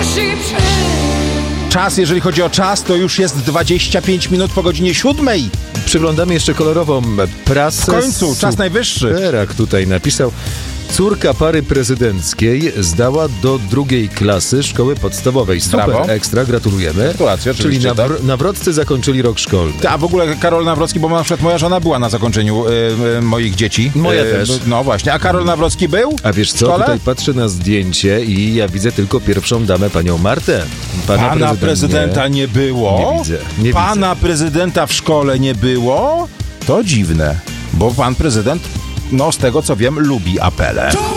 Czas, jeżeli chodzi o czas, to już jest 25 minut po godzinie 7. Przyglądamy jeszcze kolorową prasę. W końcu, czas najwyższy. Superak tutaj napisał. Córka pary prezydenckiej zdała do 2. klasy szkoły podstawowej. Super, Brawo. ekstra, gratulujemy. Gratulacje, Czyli oczywiście, tak. nawroccy zakończyli rok szkolny. A w ogóle Karol Nawrocki, bo na przykład moja żona była na zakończeniu moich dzieci. Moja też. No właśnie, a Karol Nawrocki był? A wiesz w co, szkole? tutaj patrzę na zdjęcie i ja widzę tylko pierwszą damę, panią Martę. Pana prezydenta nie było? Nie widzę, nie Pana prezydenta w szkole nie było? To dziwne, bo pan prezydent, no z tego co wiem, lubi apele.